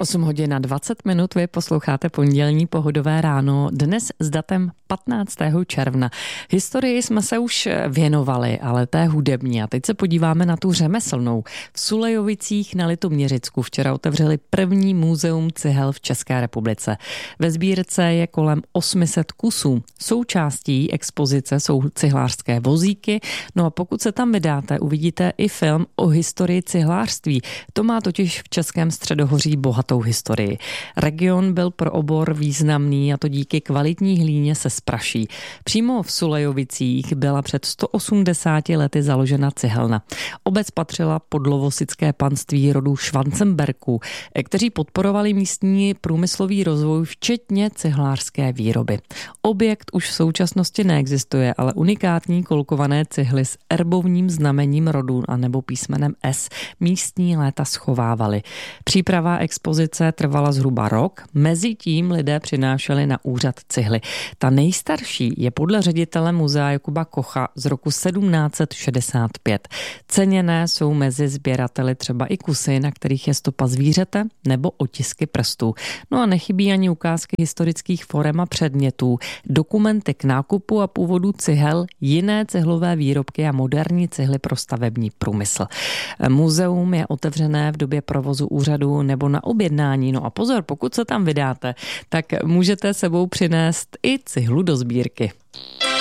8 hodin a 20 minut, vy posloucháte pondělní Pohodové ráno, dnes s datem 15. června. Historii jsme se už věnovali, ale té hudební. A teď se podíváme na tu řemeslnou. V Sulejovicích na Litoměřicku včera otevřeli první muzeum cihel v České republice. Ve sbírce je kolem 800 kusů. Součástí expozice jsou cihlářské vozíky, no a pokud se tam vydáte, uvidíte i film o historii cihlářství. To má totiž v Českém středohoří bohatou historii. Region byl pro obor významný, a to díky kvalitní hlíně se spraší. Přímo v Sulejovicích byla před 180 lety založena cihelna. Obec patřila pod lovosické panství rodu Schwanzenbergů, kteří podporovali místní průmyslový rozvoj, včetně cihlářské výroby. Objekt už v současnosti neexistuje, ale unikátní kolkované cihly s erbovním znamením rodu a nebo písmenem S místní léta schovávali. Příprava expozice trvala zhruba rok, mezitím lidé přinášeli na úřad cihly. Ta nejstarší je podle ředitele muzea Jakuba Kocha z roku 1765. Ceněné jsou mezi sběrateli třeba i kusy, na kterých je stopa zvířete nebo otisky prstů. No a nechybí ani ukázky historických forem a předmětů, dokumenty k nákupu a původu cihel, jiné cihlové výrobky a moderní cihly pro stavební průmysl. Muzeum je otevřené v době provozu úřadu nebo na objednání. No a pozor, pokud se tam vydáte, tak můžete sebou přinést i cihlu do sbírky.